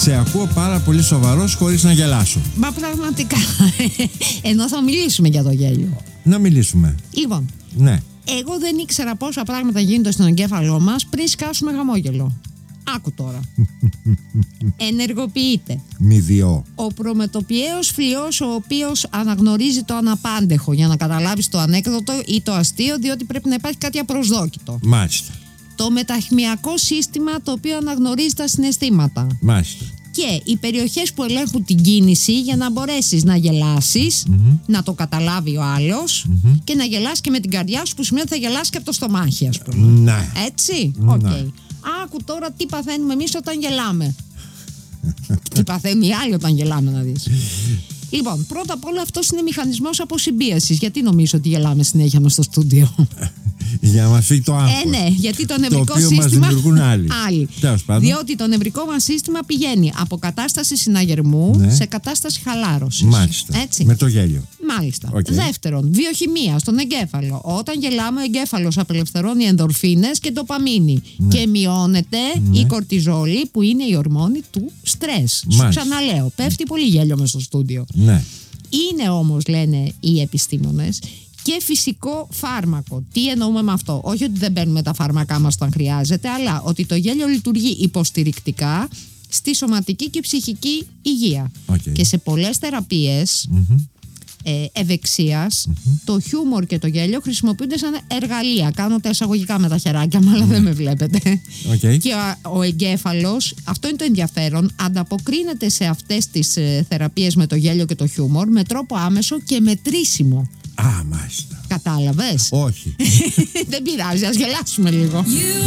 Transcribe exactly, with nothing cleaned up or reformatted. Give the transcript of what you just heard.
Σε ακούω πάρα πολύ σοβαρός χωρίς να γελάσω. Μα πραγματικά. Ενώ θα μιλήσουμε για το γέλιο. Να μιλήσουμε. Λοιπόν, ναι. Εγώ δεν ήξερα πόσα πράγματα γίνονται στον εγκέφαλό μας πριν σκάσουμε χαμόγελο. Άκου τώρα. Ενεργοποιείται Μηδιό. ο προμετωπιαίος φλοιός, ο οποίος αναγνωρίζει το αναπάντεχο, για να καταλάβεις το ανέκδοτο ή το αστείο, διότι πρέπει να υπάρχει κάτι απροσδόκητο. Μάλιστα. Το μεταχημιακό σύστημα, το οποίο αναγνωρίζει τα συναισθήματα. Μάλιστα. Και οι περιοχές που ελέγχουν την κίνηση, για να μπορέσεις να γελάσεις, mm-hmm. να το καταλάβει ο άλλος, mm-hmm. και να γελάς και με την καρδιά σου, που σημαίνει ότι θα γελάς και από το στομάχι, ας πούμε. Ναι. Έτσι. Οκ. Ναι. Okay. Άκου τώρα τι παθαίνουμε εμείς όταν γελάμε. Τι παθαίνουν οι άλλοι όταν γελάμε, να δεις. Λοιπόν, πρώτα απ' όλα αυτός είναι μηχανισμός αποσυμπίεσης. Γιατί νομίζω ότι γελάμε συνέχεια μες στο στούντιο? Για να μας φύγει το άγχος. Ε, ναι, γιατί το νευρικό το οποίο σύστημα. μας δημιουργούν άλλοι. άλλοι. Διότι το νευρικό μας σύστημα πηγαίνει από κατάσταση συναγερμού, ναι, σε κατάσταση χαλάρωσης. Μάλιστα. Έτσι. Με το γέλιο. Μάλιστα. Okay. Δεύτερον, βιοχημία στον εγκέφαλο. Όταν γελάμε, ο εγκέφαλος απελευθερώνει ενδορφίνες και ντοπαμίνη. Ναι. Και μειώνεται, ναι, η κορτιζόλη, που είναι η ορμόνη του στρες. Σου ξαναλέω, πέφτει πολύ γέλιο μες στο στούντιο. Ναι. Είναι όμως, λένε οι επιστήμονες, και φυσικό φάρμακο. Τι εννοούμε με αυτό? Όχι ότι δεν παίρνουμε τα φάρμακά μας όταν χρειάζεται, αλλά ότι το γέλιο λειτουργεί υποστηρικτικά στη σωματική και ψυχική υγεία. Okay. Και σε πολλές θεραπείες mm-hmm. ε, ευεξίας, mm-hmm. το χιούμορ και το γέλιο χρησιμοποιούνται σαν εργαλεία. Κάνω τα εισαγωγικά με τα χεράκια μου, αλλά mm-hmm. δεν με βλέπετε. Okay. Και ο, ο εγκέφαλος, αυτό είναι το ενδιαφέρον, ανταποκρίνεται σε αυτές τις ε, θεραπείες με το γέλιο και το χιούμορ με τρόπο άμεσο και μετρήσιμο. Α, μάλιστα. Κατάλαβες? Όχι. Δεν πειράζει, ας γελάσουμε λίγο.